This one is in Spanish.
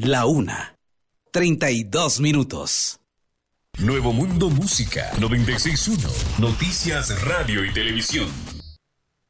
1:32. Nuevo Mundo Música 96.1. Noticias, radio y televisión.